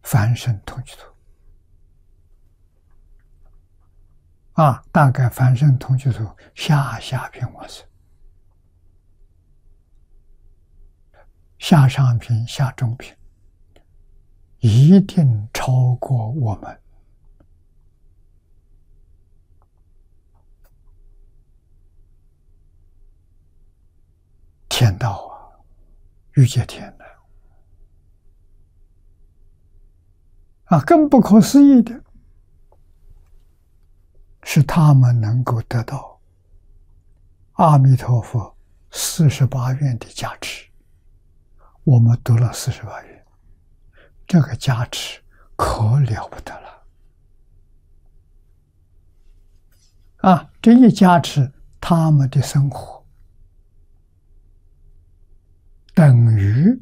凡圣同居土大概凡圣同居土下品往生，下上品、下中品一定超过我们天道欲界天的更不可思议的是，他们能够得到阿弥陀佛48愿的加持。我们读了48愿，这个加持可了不得了这一加持，他们的生活等于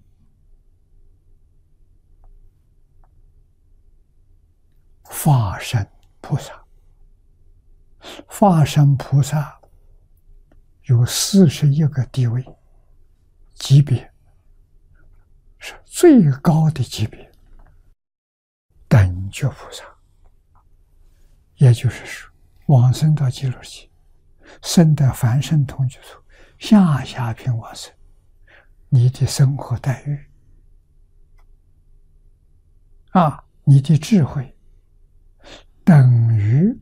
化身菩萨。化身菩萨有41个地位级别，是最高的级别，等觉菩萨。也就是说，往生到极乐世界，生得凡圣同居土，下品往生，你的生活待遇你的智慧等于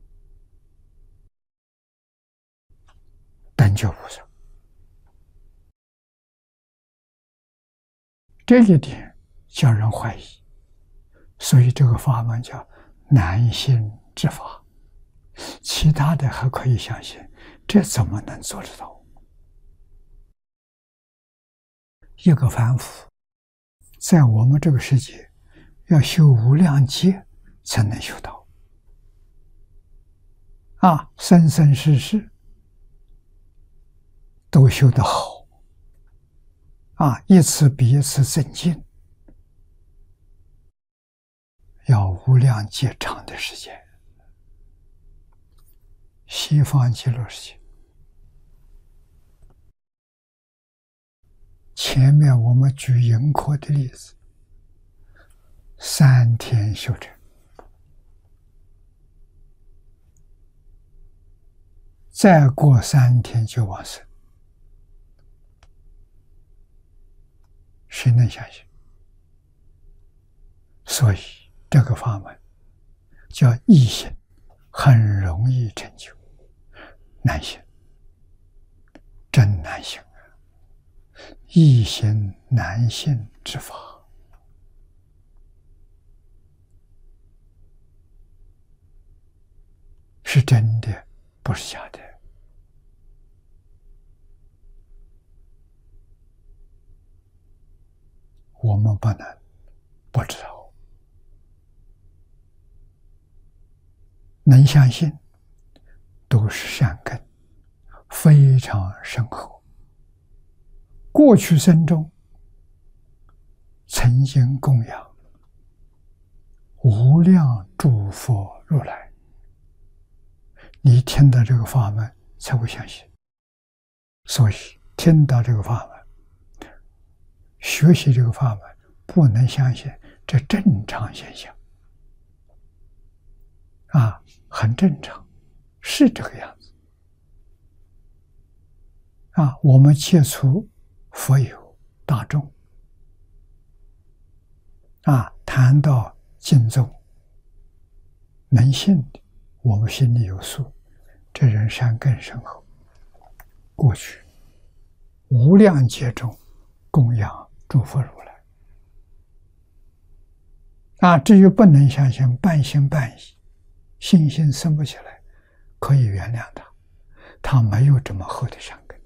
等觉菩萨。这一点叫人怀疑，所以这个法门叫难信之法。其他的还可以相信，这怎么能做得到？一个凡夫在我们这个世界要修无量劫才能修到生生世世都修得好一次比一次增进，要无量劫长的时间。西方极乐世界，前面我们举盈科的例子，3天修成，再过3天就往生，谁能相信？所以这个法门叫易行，很容易成就；难行，真难行易行难行之法，是真的，不是假的。我们不能不知道，能相信都是善根，非常深厚。过去生中曾经供养无量诸佛如来，你听到这个法门才会相信。所以听到这个法门，学习这个法门，不能相信这正常现象很正常，是这个样子我们接触佛友大众谈到经宗能信的，我们心里有数，这人善根深厚，过去无量劫中供养诸佛如来至于不能相信，半信半疑，信心生不起来，可以原谅他，他没有这么厚的善根，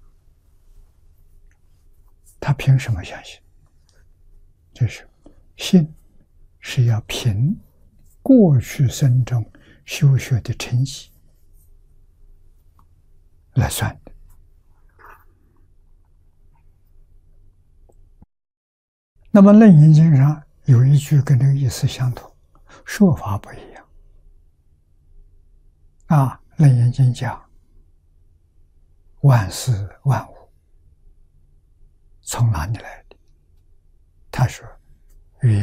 他凭什么相信？就是信是要凭过去生中修学的成绩来算的。那么《楞严经》上有一句跟这个意思相同，说法不一样《楞严经》讲万事万物从哪里来的？他说